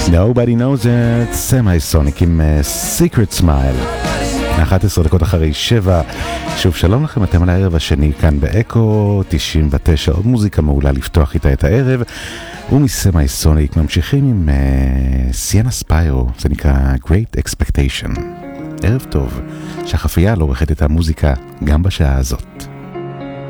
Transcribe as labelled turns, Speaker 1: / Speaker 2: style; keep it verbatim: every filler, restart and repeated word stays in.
Speaker 1: Nobody knows it, סמי-סוניק עם Secret Smile. אחת עשרה דקות אחרי שבע. שוב שלום לכם, אתם על הערב השני כאן באקו תשעים ותשע, עוד מוזיקה מעולה לפתוח איתה את הערב. ומסמי-סוניק ממשיכים עם סיינה ספיירו, זה נקרא Great Expectation. ערב טוב, שהחפייה לא עורכת את המוזיקה גם בשעה הזאת.